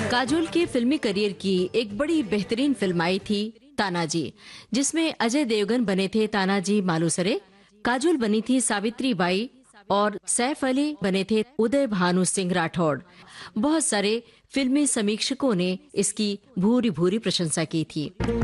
काजोल के फिल्मी करियर की एक बड़ी बेहतरीन फिल्म आई थी तानाजी, जिसमें अजय देवगन बने थे तानाजी मालुसरे, काजोल बनी थी सावित्री बाई और सैफ अली बने थे उदय भानु सिंह राठौड़। बहुत सारे फिल्मी समीक्षकों ने इसकी भूरी भूरी प्रशंसा की थी।